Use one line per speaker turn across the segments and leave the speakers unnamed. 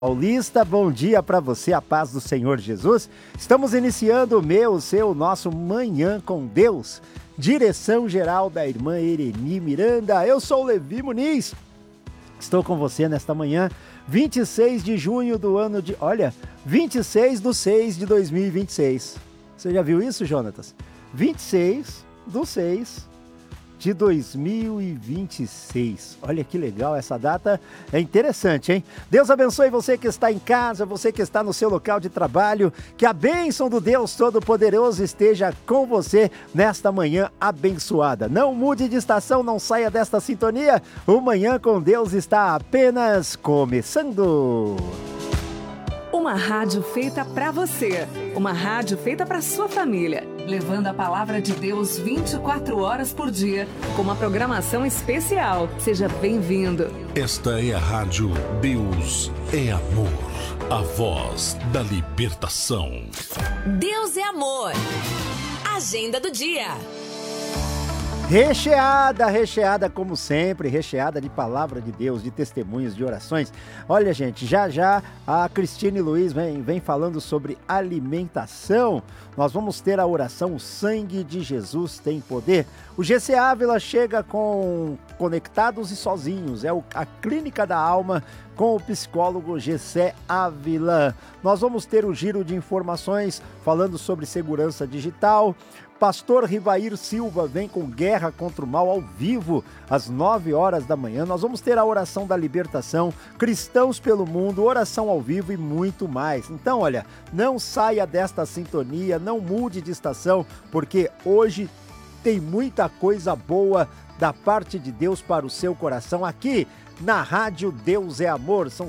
Paulista, bom dia para você, a paz do Senhor Jesus. Estamos iniciando o nosso Manhã com Deus. Direção geral da irmã Ereni Miranda. Eu sou o Levi Muniz. Estou com você nesta manhã, 26 de junho do ano de... 26/6 de 2026. Você já viu isso, Jonatas? 26/6 de 2026. Olha que legal, essa data é interessante, hein? Deus abençoe você que está em casa, você que está no seu local de trabalho, que a bênção do Deus Todo-Poderoso esteja com você nesta manhã abençoada. Não mude de estação, não saia desta sintonia, o Manhã com Deus está apenas começando.
Uma rádio feita para você, uma rádio feita para sua família, levando a palavra de Deus 24 horas por dia, com uma programação especial. Seja bem-vindo.
Esta é a rádio Deus é Amor, a voz da libertação.
Deus é Amor. Agenda do dia.
Recheada como sempre, recheada de palavra de Deus, de testemunhos, de orações. Olha, gente, já a Cristine Luiz vem falando sobre alimentação. Nós vamos ter a oração O Sangue de Jesus Tem Poder. O GC Ávila chega com Conectados e Sozinhos, a Clínica da Alma com o psicólogo Gessé Ávila. Nós vamos ter o giro de informações falando sobre segurança digital. Pastor Rivair Silva vem com Guerra contra o Mal ao vivo, às 9 horas da manhã. Nós vamos ter a oração da libertação, Cristãos pelo Mundo, oração ao vivo e muito mais. Então, olha, não saia desta sintonia, não mude de estação, porque hoje tem muita coisa boa da parte de Deus para o seu coração aqui na Rádio Deus é Amor. São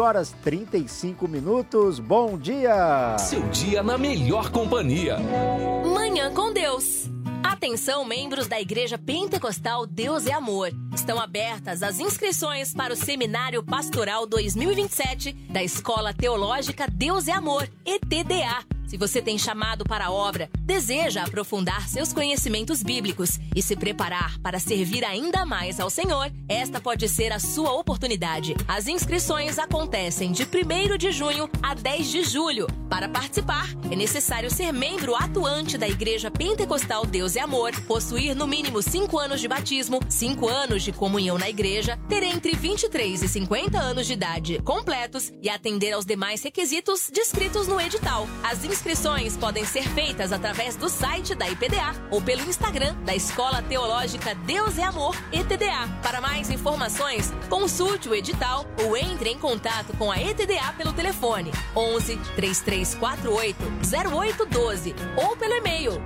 7h35. Bom dia!
Seu dia na melhor companhia.
Manhã com Deus. Atenção, membros da Igreja Pentecostal Deus é Amor. Estão abertas as inscrições para o Seminário Pastoral 2027 da Escola Teológica Deus é Amor, ETDA. Se você tem chamado para a obra, deseja aprofundar seus conhecimentos bíblicos e se preparar para servir ainda mais ao Senhor, esta pode ser a sua oportunidade. As inscrições acontecem de 1º de junho a 10 de julho. Para participar, é necessário ser membro atuante da Igreja Pentecostal Deus é Amor, possuir no mínimo 5 anos de batismo, 5 anos de comunhão na igreja, ter entre 23 e 50 anos de idade completos e atender aos demais requisitos descritos no edital. As inscrições podem ser feitas através do site da IPDA ou pelo Instagram da Escola Teológica Deus é Amor, ETDA. Para mais informações, consulte o edital ou entre em contato com a ETDA pelo telefone 11 3348 0812 ou pelo e-mail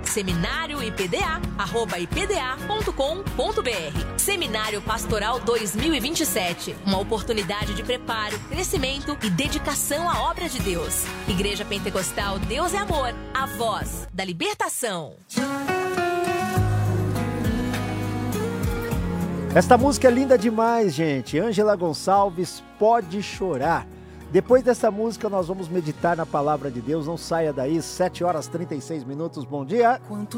seminarioipda@ipda.com.br. Seminário Pastoral 2027, uma oportunidade de preparo, crescimento e dedicação à obra de Deus. Igreja Pentecostal Deus é Amor, a voz da libertação.
Esta música é linda demais, gente. Ângela Gonçalves, Pode Chorar. Depois dessa música, nós vamos meditar na palavra de Deus. Não saia daí, 7h36. Bom dia.